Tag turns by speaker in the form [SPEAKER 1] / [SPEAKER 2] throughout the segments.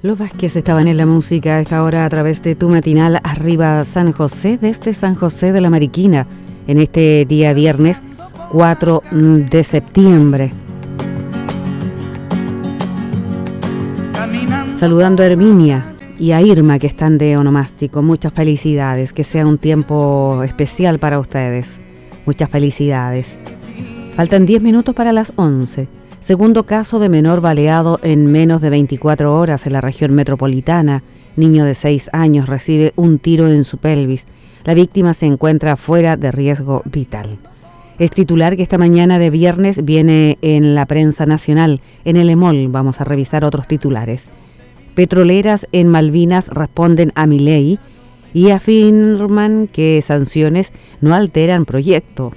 [SPEAKER 1] Los Vázquez estaban en la música a esta hora a través de tu matinal Arriba San José, desde San José de la Mariquina, en este día viernes 4 de septiembre. Saludando a Herminia y a Irma, que están de onomástico. Muchas felicidades, que sea un tiempo especial para ustedes. Muchas felicidades. Faltan 10 minutos para las 11. Segundo caso de menor baleado en menos de 24 horas en la región metropolitana. Niño de 6 años recibe un tiro en su pelvis. La víctima se encuentra fuera de riesgo vital. Es titular que esta mañana de viernes viene en la prensa nacional. En el EMOL vamos a revisar otros titulares. Petroleras en Malvinas responden a Milei y afirman que sanciones no alteran proyecto.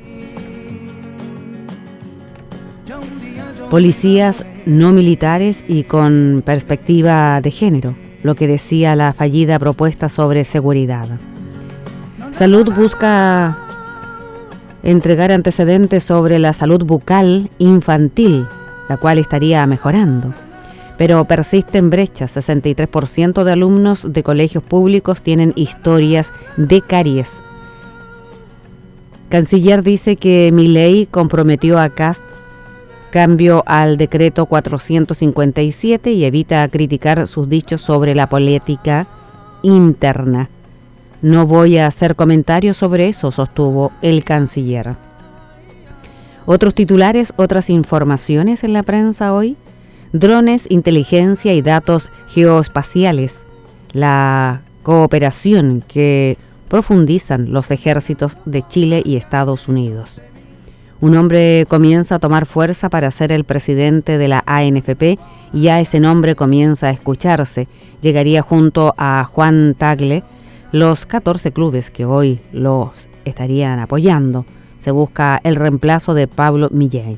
[SPEAKER 1] Policías no militares y con perspectiva de género, lo que decía la fallida propuesta sobre seguridad. Salud busca entregar antecedentes sobre la salud bucal infantil, la cual estaría mejorando. Pero persisten brechas. 63% de alumnos de colegios públicos tienen historias de caries. Canciller dice que Milei comprometió a Kast cambio al decreto 457 y evita criticar sus dichos sobre la política interna. No voy a hacer comentarios sobre eso, sostuvo el canciller. Otros titulares, otras informaciones en la prensa hoy. Drones, inteligencia y datos geoespaciales. La cooperación que profundizan los ejércitos de Chile y Estados Unidos. Un hombre comienza a tomar fuerza para ser el presidente de la ANFP y ya ese nombre comienza a escucharse. Llegaría junto a Juan Tagle los 14 clubes que hoy los estarían apoyando. Se busca el reemplazo de Pablo Millay.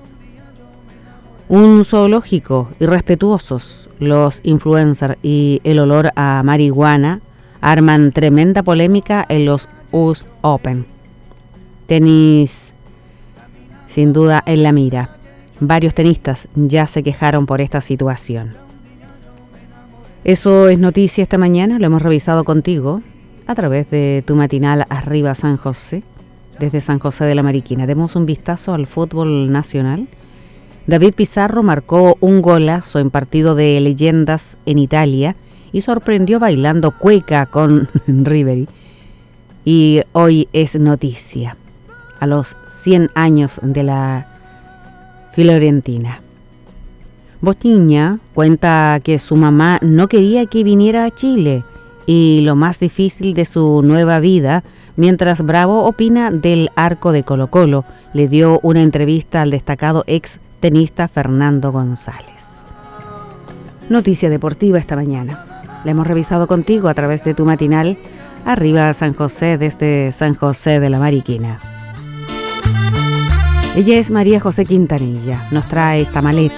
[SPEAKER 1] Un zoológico, irrespetuosos, los influencers y el olor a marihuana arman tremenda polémica en los US Open. Tenis sin duda en la mira. Varios tenistas ya se quejaron por esta situación. Eso es noticia esta mañana, lo hemos revisado contigo a través de tu matinal Arriba San José, desde San José de la Mariquina. Demos un vistazo al fútbol nacional. David Pizarro marcó un golazo en partido de leyendas en Italia y sorprendió bailando cueca con Ribery. Y hoy es noticia, a los 100 años de la Fiorentina. Botiña cuenta que su mamá no quería que viniera a Chile y lo más difícil de su nueva vida, mientras Bravo opina del arco de Colo-Colo, le dio una entrevista al destacado ex tenista Fernando González. Noticia deportiva esta mañana. La hemos revisado contigo a través de tu matinal Arriba San José, desde San José de la Mariquina. Ella es María José Quintanilla. Nos trae esta maleta.